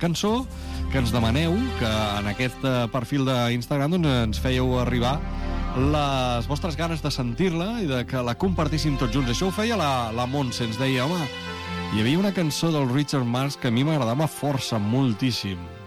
cançó que ens demaneu, que en aquest perfil d'Instagram doncs, ens fèieu arribar les vostres ganes de sentir-la i de que la compartíssim tots junts. Això ho feia la Montse, ens deia, home, hi havia una cançó del Richard Marx que a mi m'agradava força, moltíssim.